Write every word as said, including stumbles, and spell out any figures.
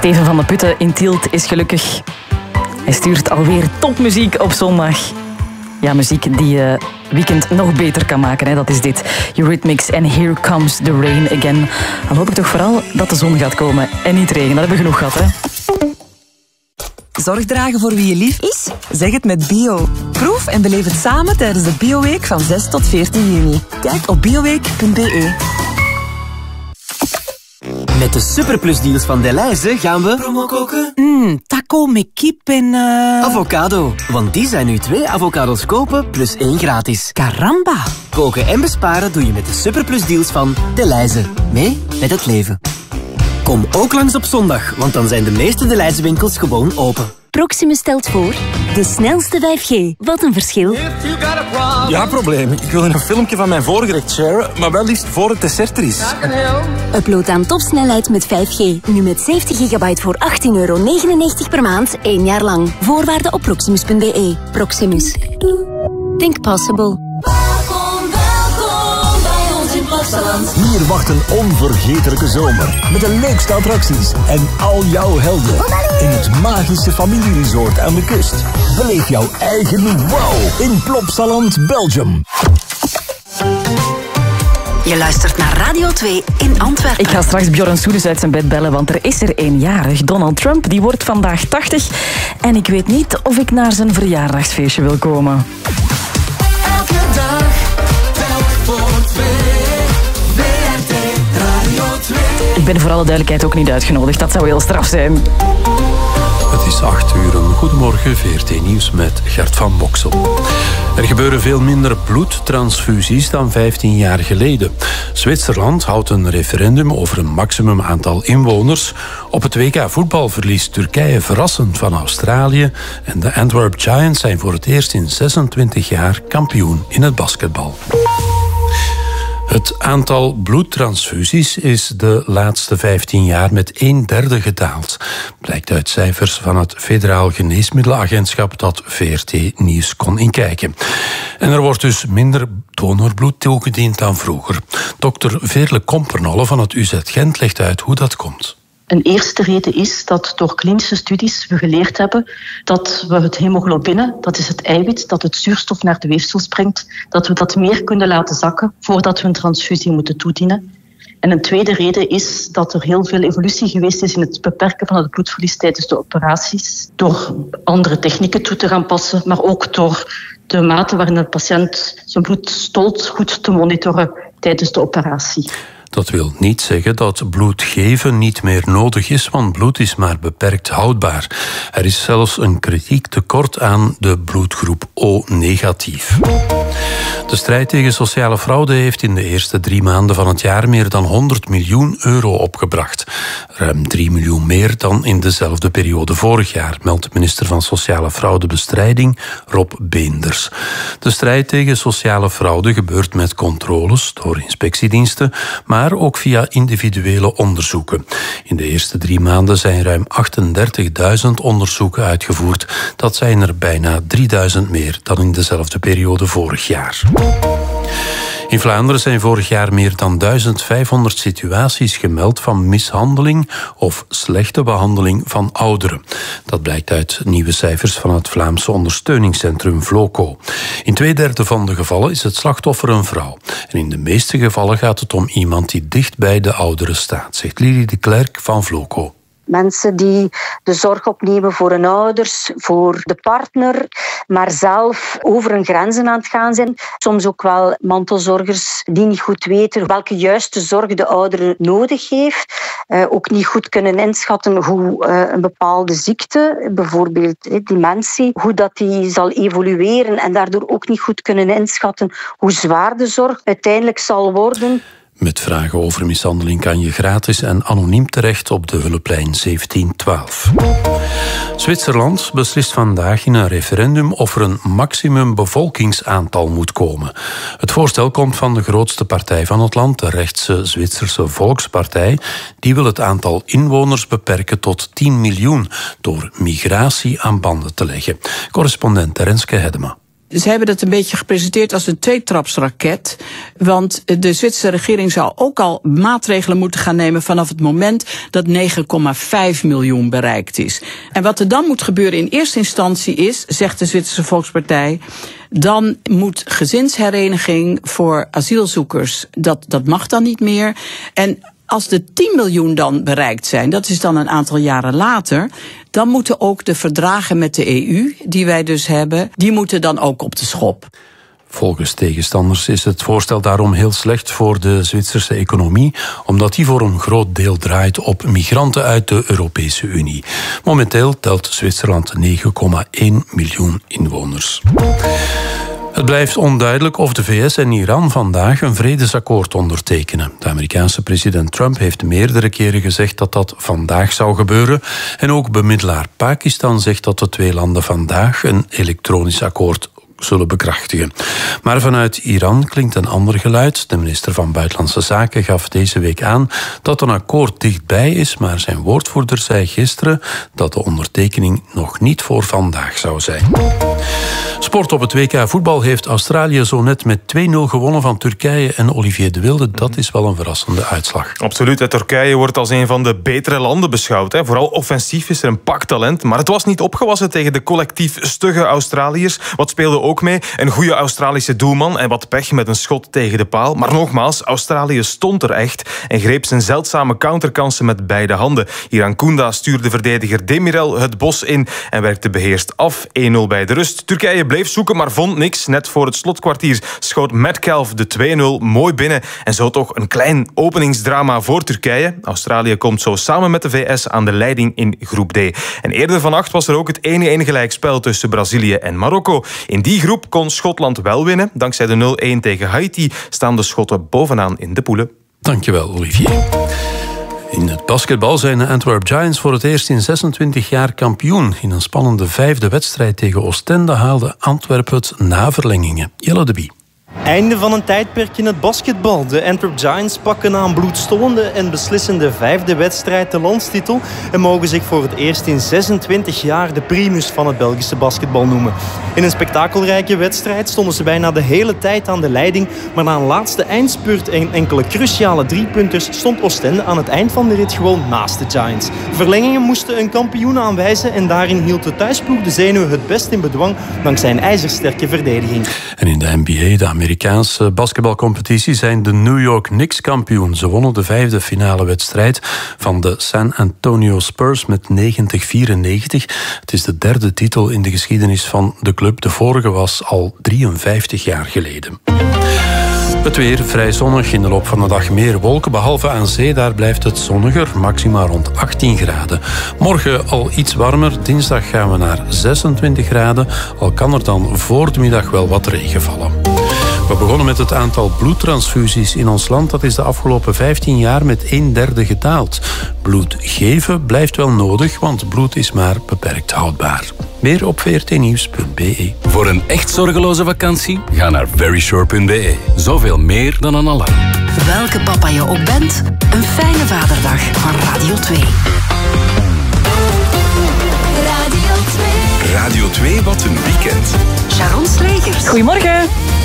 Steven van de Putten in Tielt is gelukkig. Hij stuurt alweer topmuziek op zondag. Ja, muziek die je weekend nog beter kan maken, hè. Dat is dit. Eurythmics en Here Comes the Rain Again. Dan hoop ik toch vooral dat de zon gaat komen en niet regen. Dat hebben we genoeg gehad, hè. Zorg dragen voor wie je lief is? Zeg het met Bio. Proef en beleef het samen tijdens de Bioweek van zes tot veertien juni. Kijk op bioweek punt b e. Met de Superplus-deals van Delhaize gaan we... Promo koken? Mmm, taco met kip en... Uh... Avocado. Want die zijn nu twee avocados kopen plus één gratis. Caramba. Koken en besparen doe je met de Superplus-deals van Delhaize. Mee met het leven. Kom ook langs op zondag, want dan zijn de meeste Delhaize winkels gewoon open. Proximus stelt voor de snelste vijf G. Wat een verschil. Ja, probleem. Ik wil een filmpje van mijn voorgerecht sharen, maar wel liefst voor het dessert er is. Upload aan topsnelheid met vijf G. Nu met zeventig gigabyte voor achttien euro negenennegentig per maand, één jaar lang. Voorwaarden op proximus punt b e. Proximus. Think possible. Hier wacht een onvergetelijke zomer. Met de leukste attracties en al jouw helden. In het magische familieresort aan de kust. Beleef jouw eigen wow in Plopsaland, Belgium. Je luistert naar Radio twee in Antwerpen. Ik ga straks Bjorn Soenes uit zijn bed bellen, want er is er eenjarig. Donald Trump, die wordt vandaag tachtig. En ik weet niet of ik naar zijn verjaardagsfeestje wil komen. Elke dag, telk voor twee. Ik ben voor alle duidelijkheid ook niet uitgenodigd. Dat zou heel straf zijn. Het is acht uur. Goedemorgen, V R T Nieuws met Gert van Boksel. Er gebeuren veel minder bloedtransfusies dan vijftien jaar geleden. Zwitserland houdt een referendum over een maximum aantal inwoners. Op het W K voetbal verliest Turkije verrassend van Australië. En de Antwerp Giants zijn voor het eerst in zesentwintig jaar kampioen in het basketbal. Het aantal bloedtransfusies is de laatste vijftien jaar met een derde gedaald. Blijkt uit cijfers van het Federaal Geneesmiddelenagentschap dat V R T Nieuws kon inkijken. En er wordt dus minder donorbloed toegediend dan vroeger. Dokter Veerle Kompernolle van het U Z Gent legt uit hoe dat komt. Een eerste reden is dat door klinische studies we geleerd hebben dat we het hemoglobine, dat is het eiwit dat het zuurstof naar de weefsels brengt, dat we dat meer kunnen laten zakken voordat we een transfusie moeten toedienen. En een tweede reden is dat er heel veel evolutie geweest is in het beperken van het bloedverlies tijdens de operaties, door andere technieken toe te gaan passen, maar ook door de mate waarin de patiënt zijn bloed stolt goed te monitoren tijdens de operatie. Dat wil niet zeggen dat bloed geven niet meer nodig is, want bloed is maar beperkt houdbaar. Er is zelfs een kritiek tekort aan de bloedgroep O negatief. De strijd tegen sociale fraude heeft in de eerste drie maanden van het jaar meer dan honderd miljoen euro opgebracht. Ruim drie miljoen meer dan in dezelfde periode vorig jaar, meldt de minister van Sociale Fraudebestrijding Rob Beenders. De strijd tegen sociale fraude gebeurt met controles door inspectiediensten, maar maar ook via individuele onderzoeken. In de eerste drie maanden zijn ruim achtendertigduizend onderzoeken uitgevoerd. Dat zijn er bijna drieduizend meer dan in dezelfde periode vorig jaar. In Vlaanderen zijn vorig jaar meer dan duizendvijfhonderd situaties gemeld van mishandeling of slechte behandeling van ouderen. Dat blijkt uit nieuwe cijfers van het Vlaamse ondersteuningscentrum Vloco. In twee derde van de gevallen is het slachtoffer een vrouw. En in de meeste gevallen gaat het om iemand die dicht bij de ouderen staat, zegt Lili de Klerk van Vloco. Mensen die de zorg opnemen voor hun ouders, voor de partner, maar zelf over hun grenzen aan het gaan zijn. Soms ook wel mantelzorgers die niet goed weten welke juiste zorg de oudere nodig heeft. Uh, ook niet goed kunnen inschatten hoe uh, een bepaalde ziekte, bijvoorbeeld uh, dementie, hoe dat die zal evolueren en daardoor ook niet goed kunnen inschatten hoe zwaar de zorg uiteindelijk zal worden. Met vragen over mishandeling kan je gratis en anoniem terecht op de hulplijn zeventien twaalf. Zwitserland beslist vandaag in een referendum of er een maximum bevolkingsaantal moet komen. Het voorstel komt van de grootste partij van het land, de rechtse Zwitserse Volkspartij. Die wil het aantal inwoners beperken tot tien miljoen door migratie aan banden te leggen. Correspondent Renske Hedema. Ze hebben dat een beetje gepresenteerd als een tweetrapsraket. Want de Zwitserse regering zou ook al maatregelen moeten gaan nemen vanaf het moment dat negen komma vijf miljoen bereikt is. En wat er dan moet gebeuren in eerste instantie is, zegt de Zwitserse Volkspartij, dan moet gezinshereniging voor asielzoekers, dat, dat mag dan niet meer. En als de tien miljoen dan bereikt zijn, dat is dan een aantal jaren later, dan moeten ook de verdragen met de E U, die wij dus hebben, die moeten dan ook op de schop. Volgens tegenstanders is het voorstel daarom heel slecht voor de Zwitserse economie, omdat die voor een groot deel draait op migranten uit de Europese Unie. Momenteel telt Zwitserland negen komma één miljoen inwoners. Het blijft onduidelijk of de V S en Iran vandaag een vredesakkoord ondertekenen. De Amerikaanse president Trump heeft meerdere keren gezegd dat dat vandaag zou gebeuren. En ook bemiddelaar Pakistan zegt dat de twee landen vandaag een elektronisch akkoord zullen bekrachtigen. Maar vanuit Iran klinkt een ander geluid. De minister van Buitenlandse Zaken gaf deze week aan dat een akkoord dichtbij is, maar zijn woordvoerder zei gisteren dat de ondertekening nog niet voor vandaag zou zijn. Sport op het W K voetbal heeft Australië zo net met twee nul gewonnen van Turkije en Olivier de Wilde. Dat is wel een verrassende uitslag. Absoluut. Hè. Turkije wordt als een van de betere landen beschouwd. Hè. Vooral offensief is er een pak talent. Maar het was niet opgewassen tegen de collectief stugge Australiërs. Wat speelde ook mee? Een goede Australische doelman en wat pech met een schot tegen de paal. Maar nogmaals, Australië stond er echt en greep zijn zeldzame counterkansen met beide handen. Iran Kounda stuurde verdediger Demirel het bos in en werkte beheerst af. één nul bij de rust. Turkije bleef zoeken, maar vond niks. Net voor het slotkwartier schoot Metcalf de twee nul mooi binnen. En zo toch een klein openingsdrama voor Turkije. Australië komt zo samen met de V S aan de leiding in groep D. En eerder vannacht was er ook het één één gelijkspel tussen Brazilië en Marokko. In die groep kon Schotland wel winnen. Dankzij de nul één tegen Haiti staan de Schotten bovenaan in de poelen. Dankjewel, Olivier. In het basketbal zijn de Antwerp Giants voor het eerst in zesentwintig jaar kampioen. In een spannende vijfde wedstrijd tegen Oostende haalde Antwerp het na verlengingen. Jelle de Bie. Einde van een tijdperk in het basketbal. De Antwerp Giants pakken na een bloedstollende en beslissende vijfde wedstrijd de landstitel en mogen zich voor het eerst in zesentwintig jaar de primus van het Belgische basketbal noemen. In een spektakelrijke wedstrijd stonden ze bijna de hele tijd aan de leiding, maar na een laatste eindspurt en enkele cruciale driepunters stond Oostende aan het eind van de rit gewoon naast de Giants. Verlengingen moesten een kampioen aanwijzen en daarin hield de thuisploeg de zenuwen het best in bedwang dankzij een ijzersterke verdediging. En in de N B A, de Amerikaanse basketbalcompetitie, zijn de New York Knicks kampioen. Ze wonnen de vijfde finale wedstrijd van de San Antonio Spurs met negentig vierennegentig. Het is de derde titel in de geschiedenis van de club. De vorige was al drieënvijftig jaar geleden. Het weer vrij zonnig, in de loop van de dag meer wolken. Behalve aan zee, daar blijft het zonniger, maximaal rond achttien graden. Morgen al iets warmer, dinsdag gaan we naar zesentwintig graden. Al kan er dan voor de middag wel wat regen vallen. We begonnen met het aantal bloedtransfusies in ons land. Dat is de afgelopen vijftien jaar met een derde gedaald. Bloed geven blijft wel nodig, want bloed is maar beperkt houdbaar. Meer op v r t nieuws punt b e. Voor een echt zorgeloze vakantie, ga naar verisure punt b e. Zoveel meer dan een alarm. Welke papa je ook bent, een fijne vaderdag van Radio twee. Radio twee, wat een weekend. Sharon Slegers. Goedemorgen.